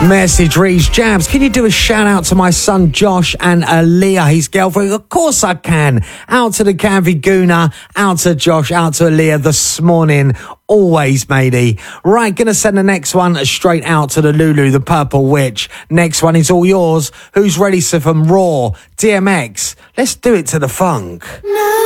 Message reads, Jabs, can you do a shout out to my son Josh and Aaliyah, his girlfriend? Of course I can. Out to the Canvey Guna, out to Josh, out to Aaliyah this morning. Always, matey. Right, gonna send the next one straight out to the Lulu, the Purple Witch. Next one is all yours. Who's ready for some raw DMX? Let's do it to the funk.